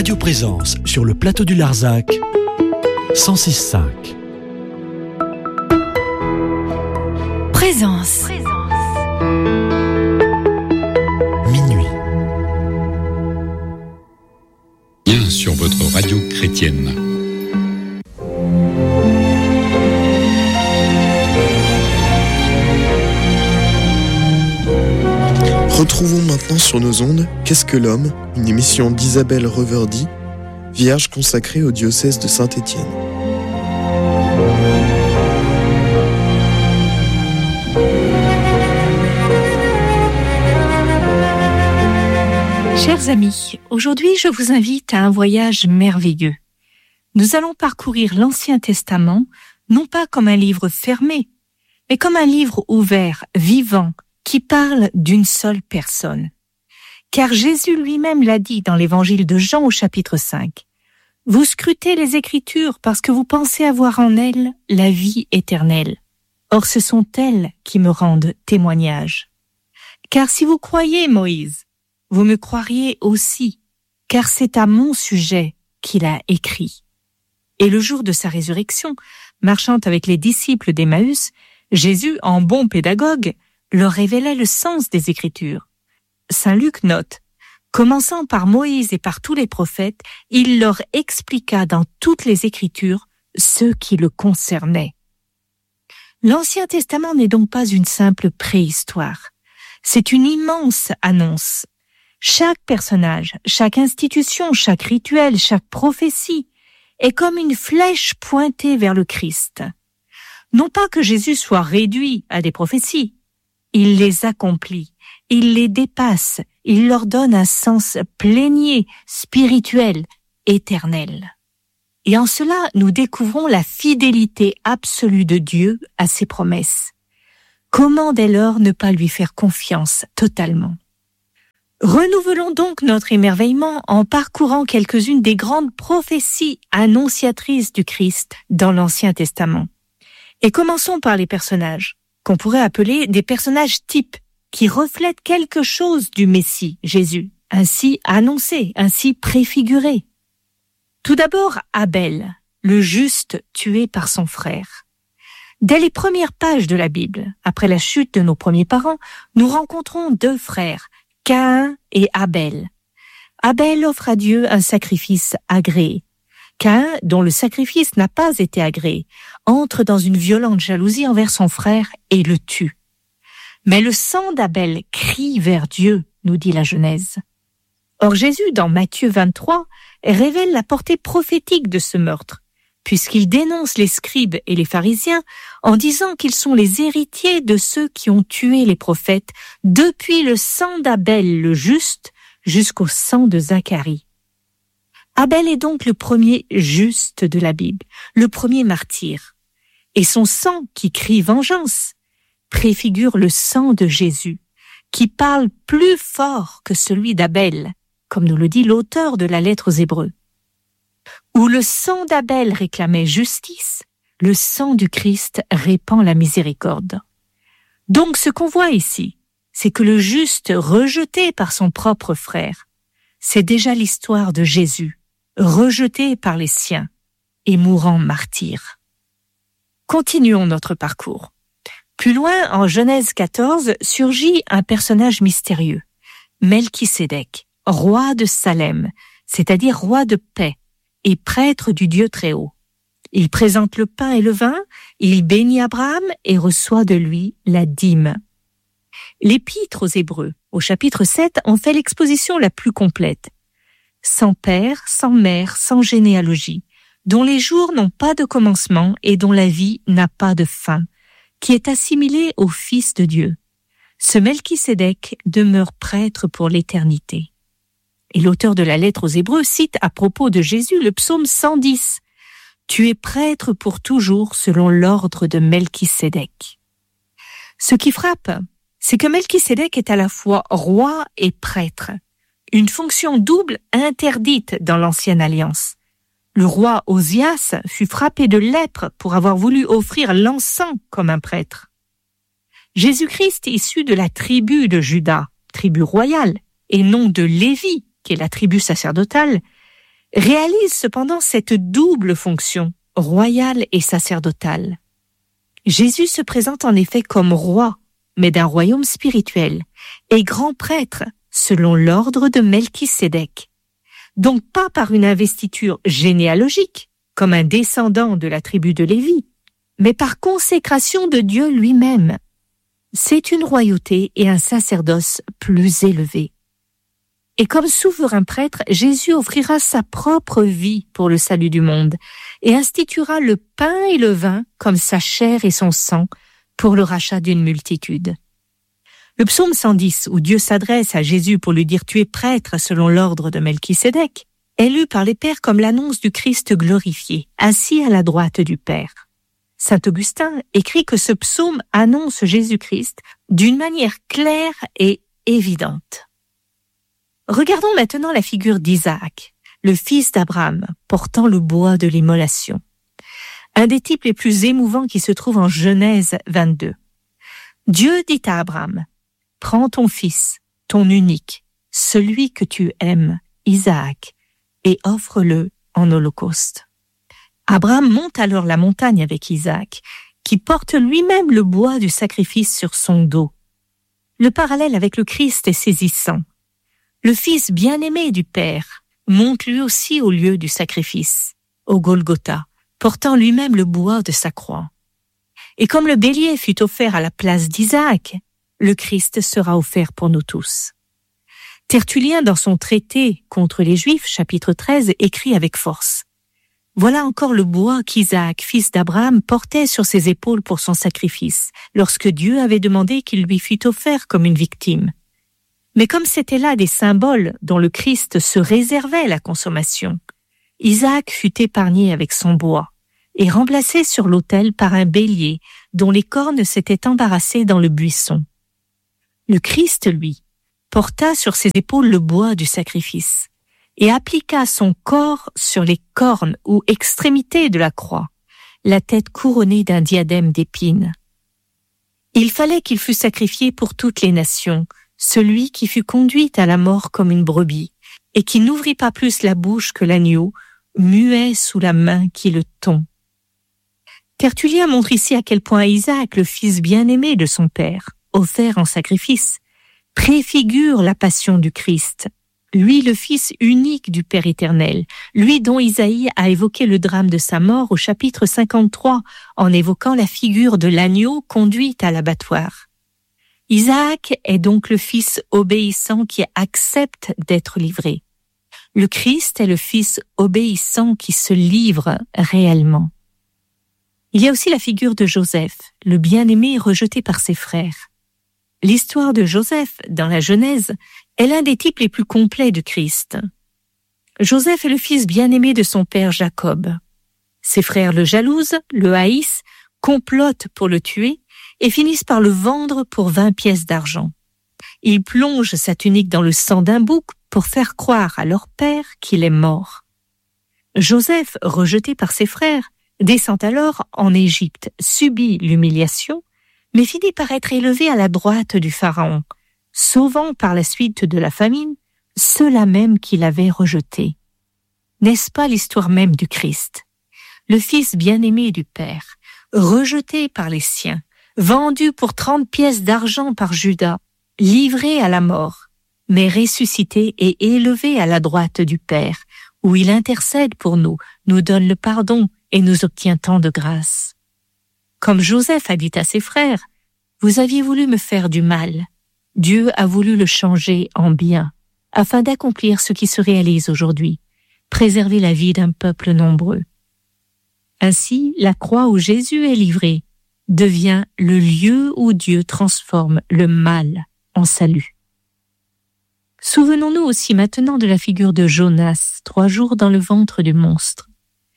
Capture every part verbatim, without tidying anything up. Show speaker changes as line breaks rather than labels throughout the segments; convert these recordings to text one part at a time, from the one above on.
Radio Présence sur le plateau du Larzac, cent six virgule cinq.
Présence.
Minuit.
Bien sur votre radio chrétienne.
Retrouvons maintenant sur nos ondes Qu'est-ce que l'homme, une émission d'Isabelle Reverdy, vierge consacrée au diocèse de Saint-Étienne.
Chers amis, aujourd'hui je vous invite à un voyage merveilleux. Nous allons parcourir l'Ancien Testament, non pas comme un livre fermé, mais comme un livre ouvert, vivant, qui parle d'une seule personne. Car Jésus lui-même l'a dit dans l'évangile de Jean au chapitre cinq. Vous scrutez les Écritures parce que vous pensez avoir en elles la vie éternelle. Or ce sont elles qui me rendent témoignage. Car si vous croyez Moïse, vous me croiriez aussi, car c'est à mon sujet qu'il a écrit. Et le jour de sa résurrection, marchant avec les disciples d'Emmaüs, Jésus, en bon pédagogue, leur révélait le sens des Écritures. Saint Luc note, commençant par Moïse et par tous les prophètes, il leur expliqua dans toutes les Écritures ce qui le concernait. L'Ancien Testament n'est donc pas une simple préhistoire. C'est une immense annonce. Chaque personnage, chaque institution, chaque rituel, chaque prophétie est comme une flèche pointée vers le Christ. Non pas que Jésus soit réduit à des prophéties, il les accomplit, il les dépasse, il leur donne un sens plénier, spirituel, éternel. Et en cela, nous découvrons la fidélité absolue de Dieu à ses promesses. Comment dès lors ne pas lui faire confiance totalement ? Renouvelons donc notre émerveillement en parcourant quelques-unes des grandes prophéties annonciatrices du Christ dans l'Ancien Testament. Et commençons par les personnages, qu'on pourrait appeler des personnages types, qui reflètent quelque chose du Messie, Jésus, ainsi annoncé, ainsi préfiguré. Tout d'abord, Abel, le juste tué par son frère. Dès les premières pages de la Bible, après la chute de nos premiers parents, nous rencontrons deux frères, Caïn et Abel. Abel offre à Dieu un sacrifice agréé. Caïn, dont le sacrifice n'a pas été agréé, entre dans une violente jalousie envers son frère et le tue. Mais le sang d'Abel crie vers Dieu, nous dit la Genèse. Or Jésus, dans Matthieu vingt-trois, révèle la portée prophétique de ce meurtre, puisqu'il dénonce les scribes et les pharisiens en disant qu'ils sont les héritiers de ceux qui ont tué les prophètes depuis le sang d'Abel le juste jusqu'au sang de Zacharie. Abel est donc le premier juste de la Bible, le premier martyr. Et son sang, qui crie vengeance, préfigure le sang de Jésus, qui parle plus fort que celui d'Abel, comme nous le dit l'auteur de la lettre aux Hébreux. Où le sang d'Abel réclamait justice, le sang du Christ répand la miséricorde. Donc ce qu'on voit ici, c'est que le juste rejeté par son propre frère, c'est déjà l'histoire de Jésus, rejeté par les siens et mourant martyr. Continuons notre parcours. Plus loin, en Genèse quatorze, surgit un personnage mystérieux, Melchisédek, roi de Salem, c'est-à-dire roi de paix et prêtre du Dieu Très-Haut. Il présente le pain et le vin, il bénit Abraham et reçoit de lui la dîme. L'Épître aux Hébreux, au chapitre sept, en fait l'exposition la plus complète. Sans père, sans mère, sans généalogie, dont les jours n'ont pas de commencement et dont la vie n'a pas de fin, qui est assimilé au Fils de Dieu. Ce Melchisédek demeure prêtre pour l'éternité. Et l'auteur de la lettre aux Hébreux cite à propos de Jésus le psaume cent dix. « Tu es prêtre pour toujours selon l'ordre de Melchisédek. » Ce qui frappe, c'est que Melchisédek est à la fois roi et prêtre, une fonction double interdite dans l'Ancienne Alliance. Le roi Osias fut frappé de lèpre pour avoir voulu offrir l'encens comme un prêtre. Jésus-Christ, issu de la tribu de Juda, tribu royale, et non de Lévi, qui est la tribu sacerdotale, réalise cependant cette double fonction, royale et sacerdotale. Jésus se présente en effet comme roi, mais d'un royaume spirituel, et grand prêtre, selon l'ordre de Melchisédek. Donc pas par une investiture généalogique, comme un descendant de la tribu de Lévi, mais par consécration de Dieu lui-même. C'est une royauté et un sacerdoce plus élevés. Et comme souverain prêtre, Jésus offrira sa propre vie pour le salut du monde et instituera le pain et le vin comme sa chair et son sang pour le rachat d'une multitude. Le psaume cent dix, où Dieu s'adresse à Jésus pour lui dire « Tu es prêtre selon l'ordre de Melchisédek », est lu par les pères comme l'annonce du Christ glorifié, assis à la droite du Père. Saint Augustin écrit que ce psaume annonce Jésus-Christ d'une manière claire et évidente. Regardons maintenant la figure d'Isaac, le fils d'Abraham, portant le bois de l'immolation. Un des types les plus émouvants qui se trouve en Genèse vingt-deux. Dieu dit à Abraham, « Prends ton fils, ton unique, celui que tu aimes, Isaac, et offre-le en holocauste. » Abraham monte alors la montagne avec Isaac, qui porte lui-même le bois du sacrifice sur son dos. Le parallèle avec le Christ est saisissant. Le fils bien-aimé du Père monte lui aussi au lieu du sacrifice, au Golgotha, portant lui-même le bois de sa croix. Et comme le bélier fut offert à la place d'Isaac, le Christ sera offert pour nous tous. Tertullien, dans son traité contre les Juifs, chapitre treize, écrit avec force. Voilà encore le bois qu'Isaac, fils d'Abraham, portait sur ses épaules pour son sacrifice, lorsque Dieu avait demandé qu'il lui fût offert comme une victime. Mais comme c'étaient là des symboles dont le Christ se réservait la consommation, Isaac fut épargné avec son bois et remplacé sur l'autel par un bélier dont les cornes s'étaient embarrassées dans le buisson. Le Christ, lui, porta sur ses épaules le bois du sacrifice et appliqua son corps sur les cornes ou extrémités de la croix, la tête couronnée d'un diadème d'épines. Il fallait qu'il fût sacrifié pour toutes les nations, celui qui fut conduit à la mort comme une brebis, et qui n'ouvrit pas plus la bouche que l'agneau, muet sous la main qui le tond. Tertullien montre ici à quel point Isaac, le fils bien-aimé de son père, offert en sacrifice, préfigure la passion du Christ, lui le fils unique du Père éternel, lui dont Isaïe a évoqué le drame de sa mort au chapitre cinquante-trois, en évoquant la figure de l'agneau conduit à l'abattoir. Isaac est donc le fils obéissant qui accepte d'être livré. Le Christ est le fils obéissant qui se livre réellement. Il y a aussi la figure de Joseph, le bien-aimé rejeté par ses frères. L'histoire de Joseph, dans la Genèse, est l'un des types les plus complets du Christ. Joseph est le fils bien-aimé de son père Jacob. Ses frères le jalousent, le haïssent, complotent pour le tuer, et finissent par le vendre pour vingt pièces d'argent. Ils plongent sa tunique dans le sang d'un bouc pour faire croire à leur père qu'il est mort. Joseph, rejeté par ses frères, descend alors en Égypte, subit l'humiliation, mais finit par être élevé à la droite du Pharaon, sauvant par la suite de la famine ceux-là même qu'il avait rejetés. N'est-ce pas l'histoire même du Christ? Le fils bien-aimé du Père, rejeté par les siens, vendu pour trente pièces d'argent par Judas, livré à la mort, mais ressuscité et élevé à la droite du Père, où il intercède pour nous, nous donne le pardon et nous obtient tant de grâce. Comme Joseph a dit à ses frères, « Vous aviez voulu me faire du mal. Dieu a voulu le changer en bien, afin d'accomplir ce qui se réalise aujourd'hui, préserver la vie d'un peuple nombreux. » Ainsi, la croix où Jésus est livré devient le lieu où Dieu transforme le mal en salut. Souvenons-nous aussi maintenant de la figure de Jonas, trois jours dans le ventre du monstre.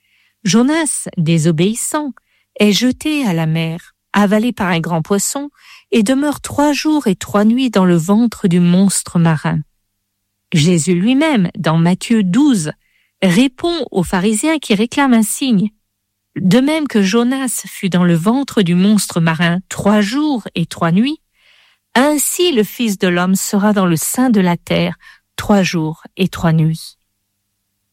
Jonas, désobéissant, est jeté à la mer, avalé par un grand poisson, et demeure trois jours et trois nuits dans le ventre du monstre marin. Jésus lui-même, dans Matthieu douze, répond aux pharisiens qui réclament un signe. De même que Jonas fut dans le ventre du monstre marin trois jours et trois nuits, ainsi le Fils de l'homme sera dans le sein de la terre trois jours et trois nuits.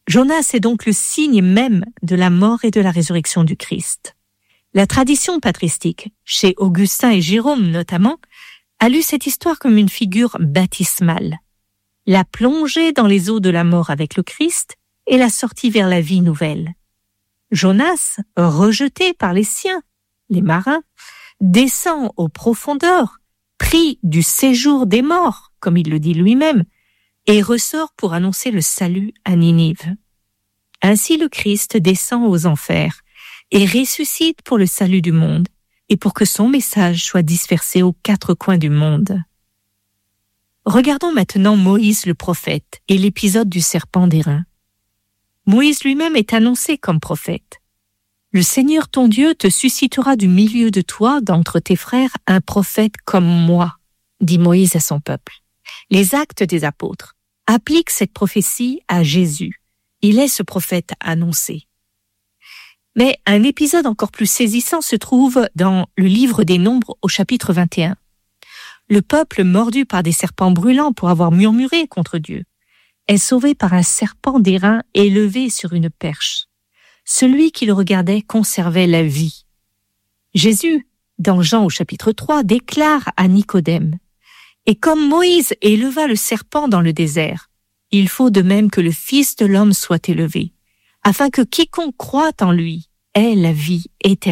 Jonas est donc le signe même de la mort et de la résurrection du Christ. La tradition patristique, chez Augustin et Jérôme notamment, a lu cette histoire comme une figure baptismale. La plongée dans les eaux de la mort avec le Christ et la sortie vers la vie nouvelle. Jonas, rejeté par les siens, les marins, descend aux profondeurs, pris du séjour des morts, comme il le dit lui-même, et ressort pour annoncer le salut à Ninive. Ainsi le Christ descend aux enfers et ressuscite pour le salut du monde et pour que son message soit dispersé aux quatre coins du monde. Regardons maintenant Moïse le prophète et l'épisode du serpent d'airain. Moïse lui-même est annoncé comme prophète. Le Seigneur ton Dieu te suscitera du milieu de toi, d'entre tes frères, un prophète comme moi, dit Moïse à son peuple. Les Actes des Apôtres appliquent cette prophétie à Jésus. Il est ce prophète annoncé. Mais un épisode encore plus saisissant se trouve dans le livre des Nombres au chapitre vingt et un. Le peuple, mordu par des serpents brûlants pour avoir murmuré contre Dieu, est sauvé par un serpent d'airain élevé sur une perche. Celui qui le regardait conservait la vie. Jésus, dans Jean au chapitre trois, déclare à Nicodème « Et comme Moïse éleva le serpent dans le désert, il faut de même que le Fils de l'homme soit élevé, afin que quiconque croit en lui ait la vie éternelle. »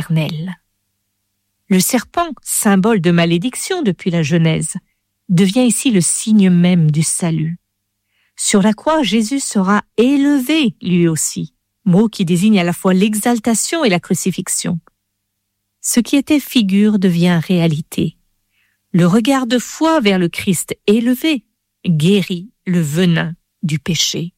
Le serpent, symbole de malédiction depuis la Genèse, devient ici le signe même du salut. Sur la croix, Jésus sera élevé lui aussi, mot qui désigne à la fois l'exaltation et la crucifixion. Ce qui était figure devient réalité. Le regard de foi vers le Christ élevé guérit le venin du péché.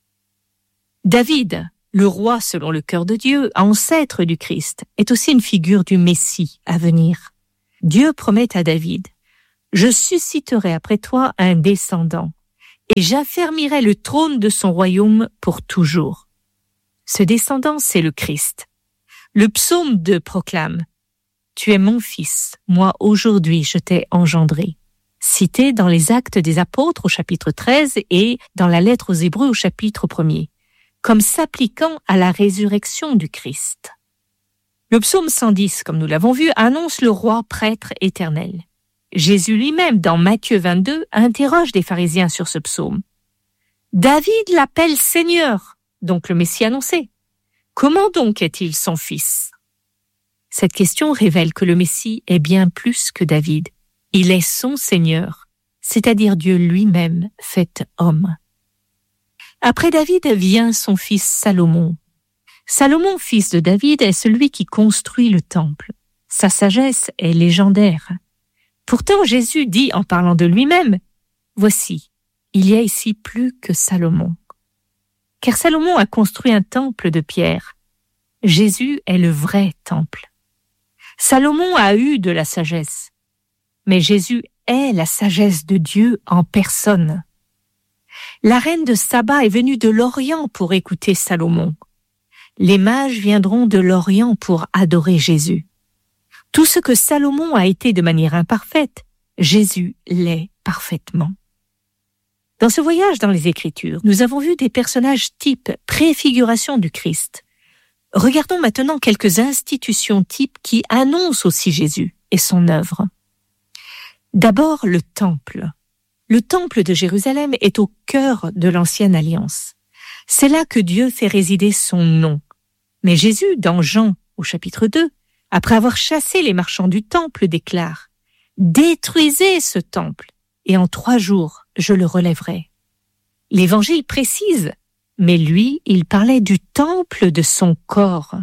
David, le roi selon le cœur de Dieu, ancêtre du Christ, est aussi une figure du Messie à venir. Dieu promet à David « Je susciterai après toi un descendant, et j'affermirai le trône de son royaume pour toujours. » Ce descendant, c'est le Christ. Le psaume deux proclame « Tu es mon fils, moi aujourd'hui je t'ai engendré », cité dans les Actes des Apôtres au chapitre treize et dans la lettre aux Hébreux au chapitre premier, comme s'appliquant à la résurrection du Christ. Le psaume cent dix, comme nous l'avons vu, annonce le roi prêtre éternel. Jésus lui-même, dans Matthieu vingt-deux, interroge les pharisiens sur ce psaume. David l'appelle Seigneur, donc le Messie annoncé. Comment donc est-il son fils ? Cette question révèle que le Messie est bien plus que David. Il est son Seigneur, c'est-à-dire Dieu lui-même fait homme. Après David vient son fils Salomon. Salomon, fils de David, est celui qui construit le temple. Sa sagesse est légendaire. Pourtant, Jésus dit en parlant de lui-même, « Voici, il y a ici plus que Salomon. » Car Salomon a construit un temple de pierre. Jésus est le vrai temple. Salomon a eu de la sagesse, mais Jésus est la sagesse de Dieu en personne. La reine de Saba est venue de l'Orient pour écouter Salomon. Les mages viendront de l'Orient pour adorer Jésus. Tout ce que Salomon a été de manière imparfaite, Jésus l'est parfaitement. Dans ce voyage dans les Écritures, nous avons vu des personnages types, préfiguration du Christ. Regardons maintenant quelques institutions types qui annoncent aussi Jésus et son œuvre. D'abord, le temple. Le temple de Jérusalem est au cœur de l'ancienne alliance. C'est là que Dieu fait résider son nom. Mais Jésus, dans Jean, au chapitre deux, après avoir chassé les marchands du temple, déclare « Détruisez ce temple, et en trois jours, je le relèverai. » L'Évangile précise, mais lui, il parlait du temple de son corps.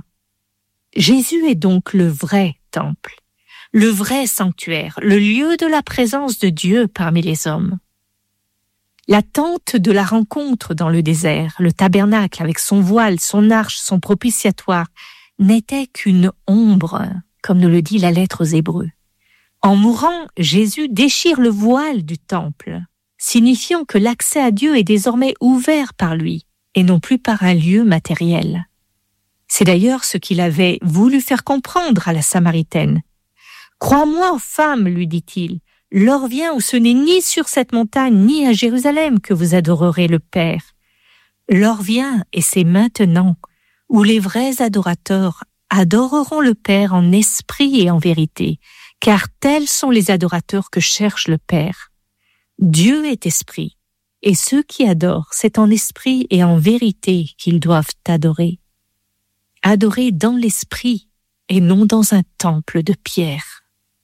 Jésus est donc le vrai temple, le vrai sanctuaire, le lieu de la présence de Dieu parmi les hommes. La tente de la rencontre dans le désert, le tabernacle avec son voile, son arche, son propitiatoire, n'était qu'une ombre, comme nous le dit la lettre aux Hébreux. En mourant, Jésus déchire le voile du temple, signifiant que l'accès à Dieu est désormais ouvert par lui, et non plus par un lieu matériel. C'est d'ailleurs ce qu'il avait voulu faire comprendre à la Samaritaine. « Crois-moi, femme, lui dit-il, l'heure vient où ce n'est ni sur cette montagne ni à Jérusalem que vous adorerez le Père. L'heure vient, et c'est maintenant, où les vrais adorateurs adoreront le Père en esprit et en vérité, car tels sont les adorateurs que cherche le Père. Dieu est esprit, et ceux qui adorent, c'est en esprit et en vérité qu'ils doivent adorer. Adorer dans l'esprit et non dans un temple de pierre.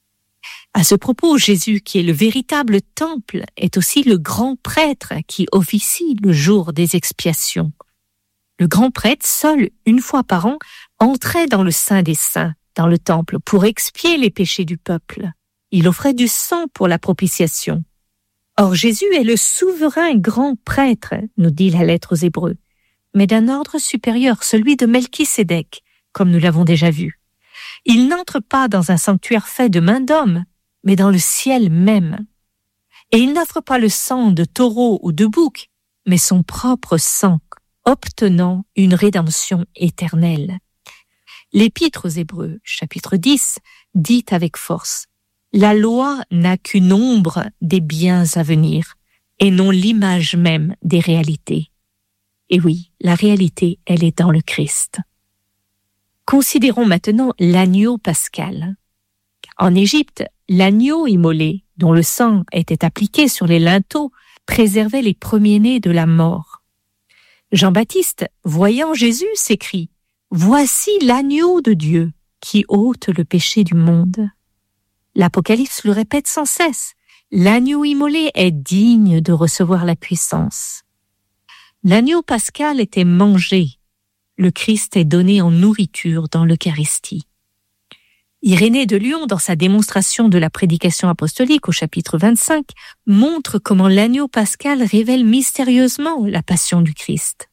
À ce propos, Jésus, qui est le véritable temple, est aussi le grand prêtre qui officie le jour des expiations. Le grand prêtre, seul, une fois par an, entrait dans le Saint des Saints, dans le temple, pour expier les péchés du peuple. Il offrait du sang pour la propitiation. Or, Jésus est le souverain grand prêtre, nous dit la lettre aux Hébreux, mais d'un ordre supérieur, celui de Melchisédek, comme nous l'avons déjà vu. Il n'entre pas dans un sanctuaire fait de main d'homme, mais dans le ciel même. Et il n'offre pas le sang de taureau ou de bouc, mais son propre sang, obtenant une rédemption éternelle. L'Épître aux Hébreux, chapitre dix, dit avec force « La loi n'a qu'une ombre des biens à venir, et non l'image même des réalités. » Et oui, la réalité, elle est dans le Christ. Considérons maintenant l'agneau pascal. En Égypte, l'agneau immolé, dont le sang était appliqué sur les linteaux, préservait les premiers-nés de la mort. Jean-Baptiste, voyant Jésus, s'écrie « Voici l'agneau de Dieu qui ôte le péché du monde. » L'Apocalypse le répète sans cesse. L'agneau immolé est digne de recevoir la puissance. L'agneau pascal était mangé. Le Christ est donné en nourriture dans l'Eucharistie. Irénée de Lyon, dans sa démonstration de la prédication apostolique au chapitre vingt-cinq, montre comment l'agneau pascal révèle mystérieusement la passion du Christ.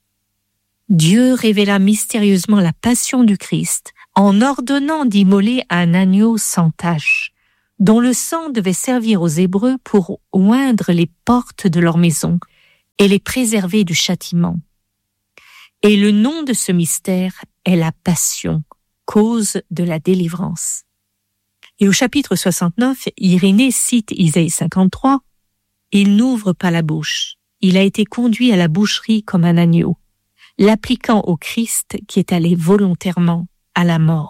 Dieu révéla mystérieusement la passion du Christ en ordonnant d'immoler un agneau sans tache, dont le sang devait servir aux Hébreux pour oindre les portes de leur maison et les préserver du châtiment. Et le nom de ce mystère est la passion, cause de la délivrance. Et au chapitre soixante-neuf, Irénée cite Isaïe cinquante-trois, « Il n'ouvre pas la bouche, il a été conduit à la boucherie comme un agneau, l'appliquant au Christ qui est allé volontairement à la mort. »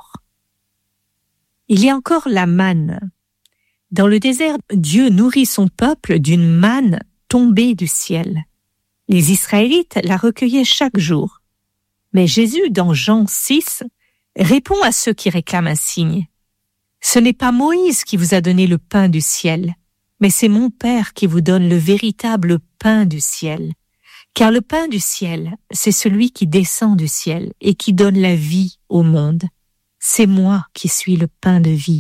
Il y a encore la manne. Dans le désert, Dieu nourrit son peuple d'une manne tombée du ciel. Les Israélites la recueillaient chaque jour. Mais Jésus, dans Jean six, répond à ceux qui réclament un signe. « Ce n'est pas Moïse qui vous a donné le pain du ciel, mais c'est mon Père qui vous donne le véritable pain du ciel. Car le pain du ciel, c'est celui qui descend du ciel et qui donne la vie au monde. C'est moi qui suis le pain de vie. »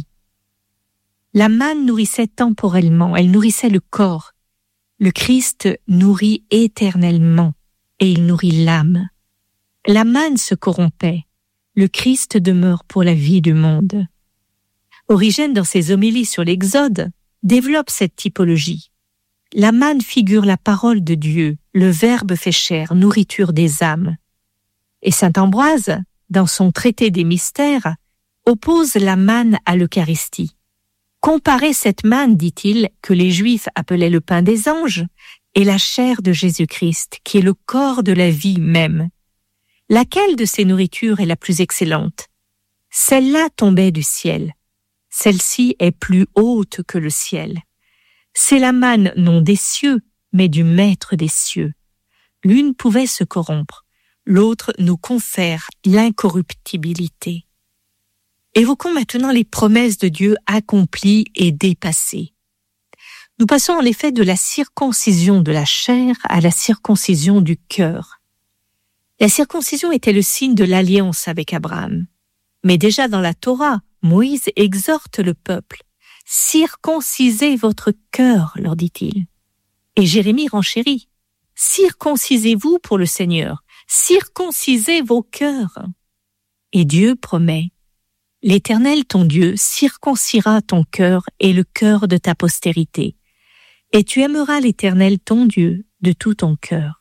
La manne nourrissait temporellement, elle nourrissait le corps. Le Christ nourrit éternellement et il nourrit l'âme. La manne se corrompait, le Christ demeure pour la vie du monde. Origène, dans ses homélies sur l'Exode, développe cette typologie. La manne figure la parole de Dieu, le Verbe fait chair, nourriture des âmes. Et saint Ambroise, dans son traité des mystères, oppose la manne à l'Eucharistie. Comparez cette manne, dit-il, que les Juifs appelaient le pain des anges, et la chair de Jésus-Christ, qui est le corps de la vie même. Laquelle de ces nourritures est la plus excellente? Celle-là tombait du ciel. Celle-ci est plus haute que le ciel. C'est la manne non des cieux, mais du Maître des cieux. L'une pouvait se corrompre, l'autre nous confère l'incorruptibilité. Évoquons maintenant les promesses de Dieu accomplies et dépassées. Nous passons en effet de la circoncision de la chair à la circoncision du cœur. La circoncision était le signe de l'alliance avec Abraham. Mais déjà dans la Torah, Moïse exhorte le peuple. « Circoncisez votre cœur », leur dit-il. Et Jérémie renchérit. « Circoncisez-vous pour le Seigneur, circoncisez vos cœurs. » Et Dieu promet. L'Éternel, ton Dieu, circoncira ton cœur et le cœur de ta postérité. Et tu aimeras l'Éternel, ton Dieu, de tout ton cœur.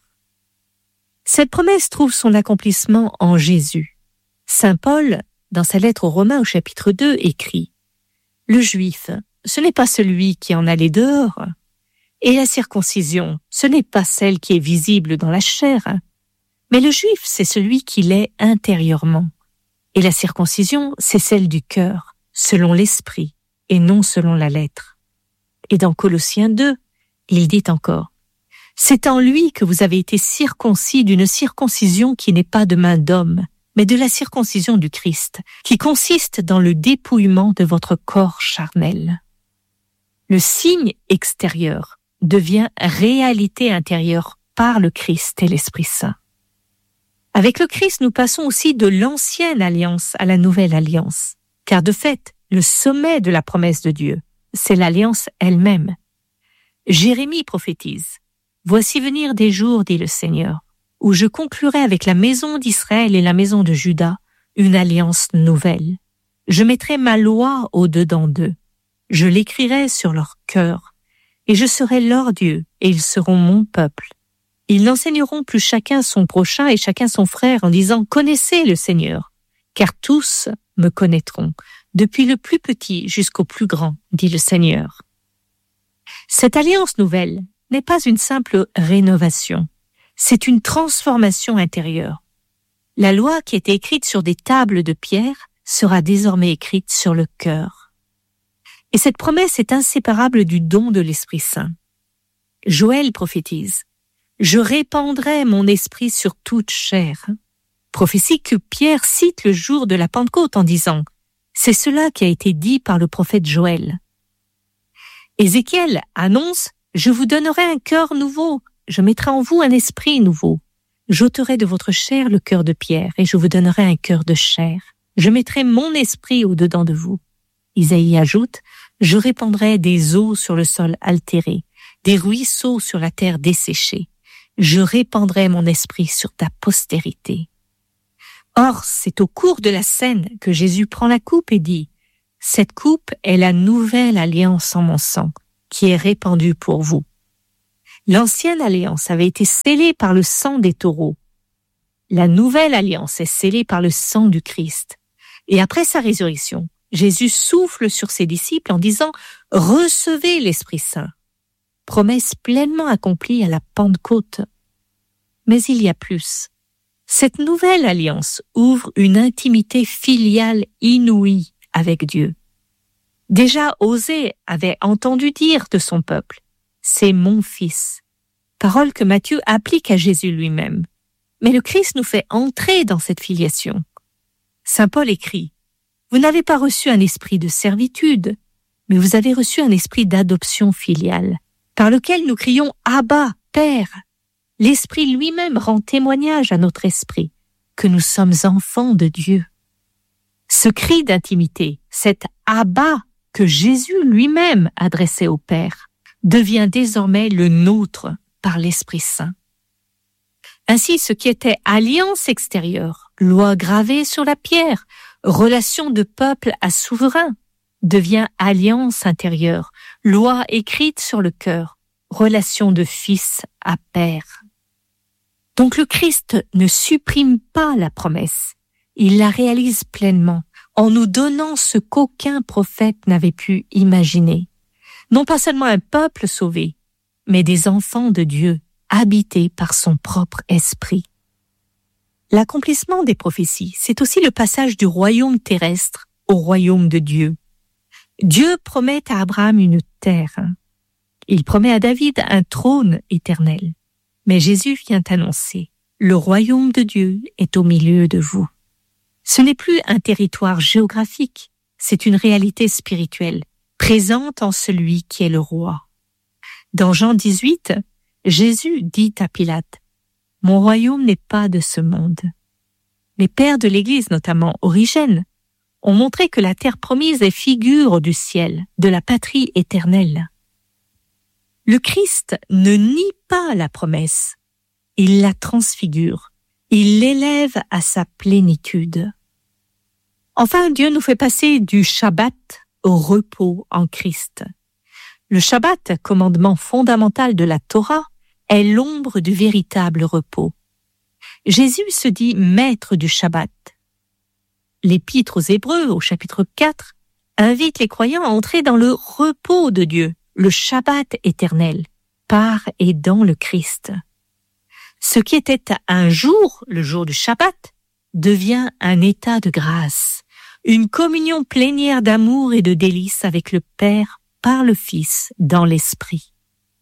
Cette promesse trouve son accomplissement en Jésus. Saint Paul, dans sa lettre aux Romains au chapitre deux, écrit « Le Juif, ce n'est pas celui qui en a les dehors, et la circoncision, ce n'est pas celle qui est visible dans la chair, Mais le juif, c'est celui qu'il est intérieurement. Et la circoncision, c'est celle du cœur, selon l'esprit, et non selon la lettre. Et dans Colossiens deux, il dit encore, « C'est en lui que vous avez été circoncis d'une circoncision qui n'est pas de main d'homme, mais de la circoncision du Christ, qui consiste dans le dépouillement de votre corps charnel. » Le signe extérieur devient réalité intérieure par le Christ et l'Esprit Saint. Avec le Christ, nous passons aussi de l'ancienne alliance à la nouvelle alliance, car de fait, le sommet de la promesse de Dieu, c'est l'alliance elle-même. Jérémie prophétise, « Voici venir des jours, dit le Seigneur, où je conclurai avec la maison d'Israël et la maison de Juda une alliance nouvelle. Je mettrai ma loi au-dedans d'eux, je l'écrirai sur leur cœur, et je serai leur Dieu, et ils seront mon peuple. Ils n'enseigneront plus chacun son prochain et chacun son frère en disant « Connaissez le Seigneur », car tous me connaîtront, depuis le plus petit jusqu'au plus grand, dit le Seigneur. Cette alliance nouvelle n'est pas une simple rénovation, c'est une transformation intérieure. La loi qui était écrite sur des tables de pierre sera désormais écrite sur le cœur. Et cette promesse est inséparable du don de l'Esprit Saint. Joël prophétise, « Je répandrai mon esprit sur toute chair ». Prophétie que Pierre cite le jour de la Pentecôte en disant « C'est cela qui a été dit par le prophète Joël ». Ézéchiel annonce « Je vous donnerai un cœur nouveau, je mettrai en vous un esprit nouveau. J'ôterai de votre chair le cœur de pierre et je vous donnerai un cœur de chair. Je mettrai mon esprit au-dedans de vous. » Isaïe ajoute « Je répandrai des eaux sur le sol altéré, des ruisseaux sur la terre desséchée. Je répandrai mon esprit sur ta postérité. » Or, c'est au cours de la scène que Jésus prend la coupe et dit « Cette coupe est la nouvelle alliance en mon sang, qui est répandue pour vous. » L'ancienne alliance avait été scellée par le sang des taureaux. La nouvelle alliance est scellée par le sang du Christ. Et après sa résurrection, Jésus souffle sur ses disciples en disant « Recevez l'Esprit Saint », promesse pleinement accomplie à la Pentecôte. Mais il y a plus. Cette nouvelle alliance ouvre une intimité filiale inouïe avec Dieu. Déjà Osée avait entendu dire de son peuple « C'est mon fils », parole que Matthieu applique à Jésus lui-même. Mais le Christ nous fait entrer dans cette filiation. Saint Paul écrit « Vous n'avez pas reçu un esprit de servitude, mais vous avez reçu un esprit d'adoption filiale, par lequel nous crions « Abba, Père ». L'Esprit lui-même rend témoignage à notre esprit que nous sommes enfants de Dieu. Ce cri d'intimité, cet « Abba » que Jésus lui-même adressait au Père, devient désormais le nôtre par l'Esprit Saint. Ainsi, ce qui était alliance extérieure, loi gravée sur la pierre, relation de peuple à souverain, devient alliance intérieure, loi écrite sur le cœur, relation de fils à père. Donc le Christ ne supprime pas la promesse, il la réalise pleinement en nous donnant ce qu'aucun prophète n'avait pu imaginer. Non pas seulement un peuple sauvé, mais des enfants de Dieu habités par son propre esprit. L'accomplissement des prophéties, c'est aussi le passage du royaume terrestre au royaume de Dieu. Dieu promet à Abraham une terre. Il promet à David un trône éternel. Mais Jésus vient annoncer, le royaume de Dieu est au milieu de vous. Ce n'est plus un territoire géographique, c'est une réalité spirituelle, présente en celui qui est le roi. Dans Jean dix-huit, Jésus dit à Pilate, « Mon royaume n'est pas de ce monde. » Les pères de l'Église, notamment Origène, ont montré que la terre promise est figure du ciel, de la patrie éternelle. Le Christ ne nie pas la promesse, il la transfigure, il l'élève à sa plénitude. Enfin, Dieu nous fait passer du Shabbat au repos en Christ. Le Shabbat, commandement fondamental de la Torah, est l'ombre du véritable repos. Jésus se dit maître du Shabbat. L'Épître aux Hébreux, au chapitre quatre, invite les croyants à entrer dans le repos de Dieu, le Shabbat éternel, par et dans le Christ. Ce qui était un jour, le jour du Shabbat, devient un état de grâce, une communion plénière d'amour et de délices avec le Père par le Fils dans l'Esprit.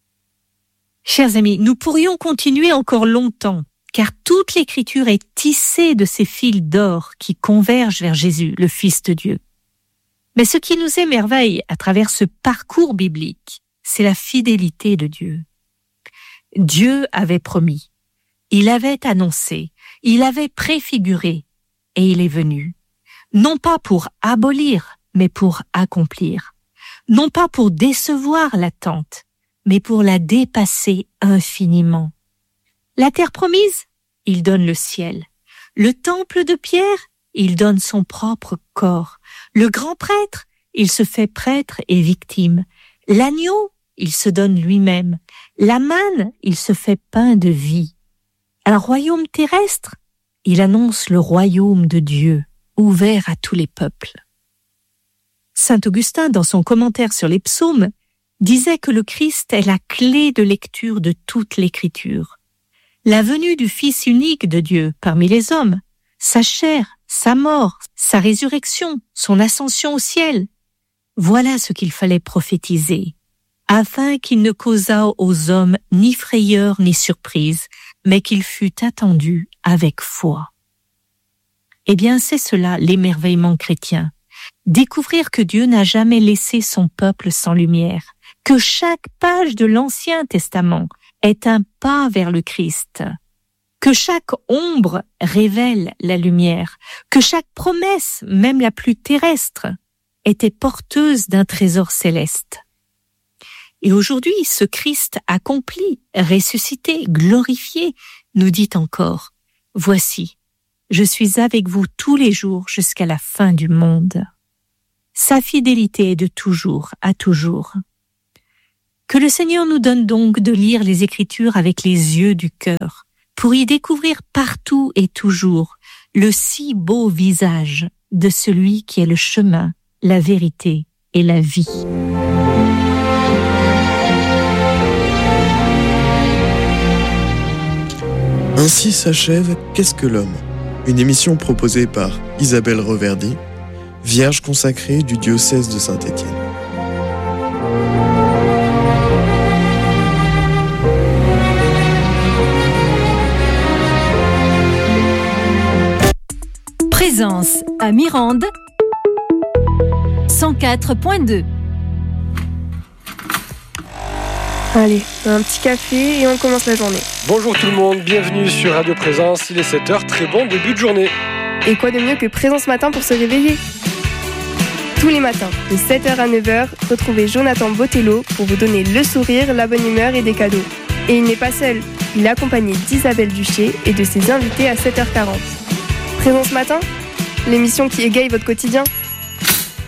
Chers amis, nous pourrions continuer encore longtemps, car toute l'Écriture est tissée de ces fils d'or qui convergent vers Jésus, le Fils de Dieu. Mais ce qui nous émerveille à travers ce parcours biblique, c'est la fidélité de Dieu. Dieu avait promis, il avait annoncé, il avait préfiguré, et il est venu, non pas pour abolir, mais pour accomplir, non pas pour décevoir l'attente, mais pour la dépasser infiniment. La terre promise, il donne le ciel. Le temple de pierre, il donne son propre corps. Le grand prêtre, il se fait prêtre et victime. L'agneau, il se donne lui-même. La manne, il se fait pain de vie. Un royaume terrestre, il annonce le royaume de Dieu, ouvert à tous les peuples. Saint Augustin, dans son commentaire sur les psaumes, disait que le Christ est la clé de lecture de toute l'Écriture. La venue du Fils unique de Dieu parmi les hommes, sa chair, sa mort, sa résurrection, son ascension au ciel, voilà ce qu'il fallait prophétiser, afin qu'il ne causât aux hommes ni frayeur ni surprise, mais qu'il fût attendu avec foi. Eh bien, c'est cela l'émerveillement chrétien, découvrir que Dieu n'a jamais laissé son peuple sans lumière, que chaque page de l'Ancien Testament est un pas vers le Christ, que chaque ombre révèle la lumière, que chaque promesse, même la plus terrestre, était porteuse d'un trésor céleste. Et aujourd'hui, ce Christ accompli, ressuscité, glorifié, nous dit encore, « Voici, je suis avec vous tous les jours jusqu'à la fin du monde. » Sa fidélité est de toujours à toujours. Que le Seigneur nous donne donc de lire les Écritures avec les yeux du cœur, pour y découvrir partout et toujours le si beau visage de celui qui est le chemin, la vérité et la vie.
Ainsi s'achève Qu'est-ce que l'homme ? Une émission proposée par Isabelle Reverdy, vierge consacrée du diocèse de Saint-Étienne.
Présence à Mirande, cent quatre point deux.
Allez, un petit café et on commence la journée.
Bonjour tout le monde, bienvenue sur Radio Présence, il est sept heures, très bon début de journée.
Et quoi de mieux que Présence Matin pour se réveiller ? Tous les matins, de sept heures à neuf heures, retrouvez Jonathan Botello pour vous donner le sourire, la bonne humeur et des cadeaux. Et il n'est pas seul, il est accompagné d'Isabelle Duché et de ses invités à sept heures quarante. Présence Matin, l'émission qui égaye votre quotidien.